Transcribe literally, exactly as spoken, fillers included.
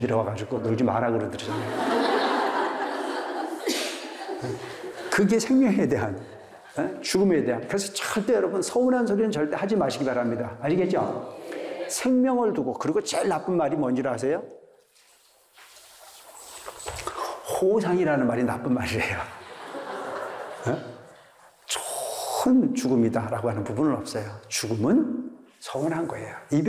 들어와가지고 놀지 마라 그러더라고요. 그게 생명에 대한, 죽음에 대한. 그래서 절대 여러분 서운한 소리는 절대 하지 마시기 바랍니다. 아시겠죠? 생명을 두고. 그리고 제일 나쁜 말이 뭔지 아세요? 호상이라는 말이 나쁜 말이에요. 좋은 죽음이다라고 하는 부분은 없어요. 죽음은 서운한 거예요.